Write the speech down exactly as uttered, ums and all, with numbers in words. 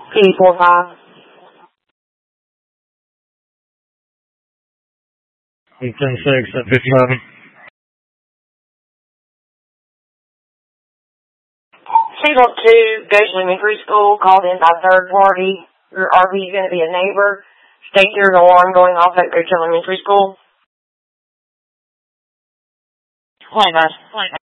P four five. eight ten six at fifty-seven. Signal two, Goshen Elementary School, called in by third party. Your R V is going to be a neighbor. State there's an alarm going off at Goshen Elementary School. Hold on.